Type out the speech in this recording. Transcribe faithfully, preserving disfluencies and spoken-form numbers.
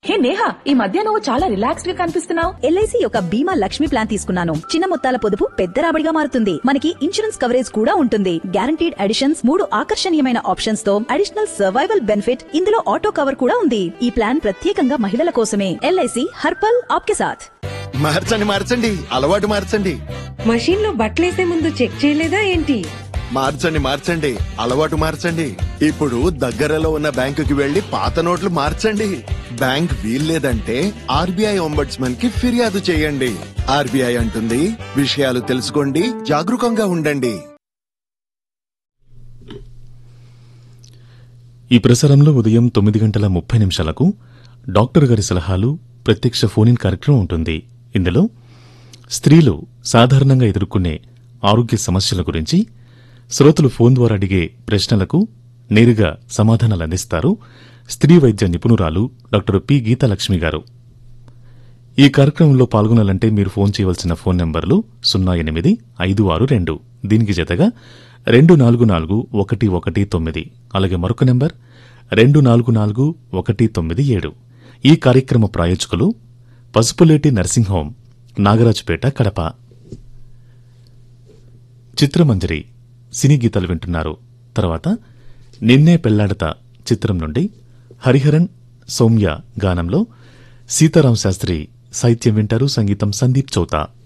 హే నేహా, ఈ మధ్య నువ్వు చాలా రిలాక్స్డ్ గా కనిపిస్తున్నావు. ఎల్ఐసి యొక్క బీమా లక్ష్మి ప్లాన్ తీసుకున్నాను. చిన్న మొత్తాల పొదుపు పెద్ద రాబడిగా మారుతుంది. మనకి ఇన్సూరెన్స్ కవరేజ్ కూడా ఉంటుంది. గ్యారంటీడ్ అడిషన్స్, మూడు ఆకర్షణీయమైన ఆప్షన్స్ తో అడిషనల్ సర్వైవల్ బెనిఫిట్, ఇందులో ఆటో కవర్ కూడా ఉంది. ఈ ప్లాన్ ప్రత్యేకంగా మహిళల కోసమే. ఎల్ఐసి హర్పల్ ఆప్కే సాథ్. మార్చండి మార్చండి అలవాటు మార్చండి. మషీన్ లో బట్టలేసే ముందు చెక్ చేయలేదా ఏంటి? మార్చండి మార్చండి అలవాటు మార్చండి. ఇప్పుడు దగ్గరలో ఉన్న బ్యాంకుకి వెళ్లి పాత నోట్లు మార్చండి. బ్యాంక్ వీల్లేదంటే ఆర్బీఐ ఒంబడ్స్మన్ కి ఫిర్యాదు చేయండి. ఆర్బీఐ అంటుంది, విషయాలు తెలుసుకోండి, జాగరూకంగా ఉండండి. ఈ ప్రసారంలో ఉదయం తొమ్మిది గంటల ముప్పై నిమిషాలకు డాక్టర్ గారి సలహాలు ప్రత్యక్ష ఫోన్ ఇన్ కార్యక్రమం ఉంటుంది. ఇందులో స్త్రీలు సాధారణంగా ఎదుర్కొనే ఆరోగ్య సమస్యల గురించి శ్రోతలు ఫోన్ ద్వారా అడిగే ప్రశ్నలకు నేరుగా సమాధానాలు అందిస్తారు స్త్రీ వైద్య నిపుణురాలు డాక్టర్ పి గీతాలక్ష్మి గారు. ఈ కార్యక్రమంలో పాల్గొనాలంటే మీరు ఫోన్ చేయవలసిన ఫోన్ నంబర్లు సున్నా ఎనిమిది ఐదు ఆరు రెండు, దీనికి జతగా రెండు నాలుగు నాలుగు ఒకటి ఒకటి తొమ్మిది, అలాగే మరొక నంబర్ రెండు నాలుగు నాలుగు ఒకటి తొమ్మిది ఏడు. ఈ కార్యక్రమ ప్రాయోజకులు పసుపులేటి నర్సింగ్ హోం, నాగరాజుపేట, కడప. చిత్రమంజరి సినీ గీతాలు వింటున్నారు. తర్వాత నిన్నే పెళ్లాడతా చిత్రం నుండి హరిహరన్ సౌమ్య గానంలో సీతారాం శాస్త్రి సాహిత్యం వింటారు. సంగీతం సందీప్ చౌతా.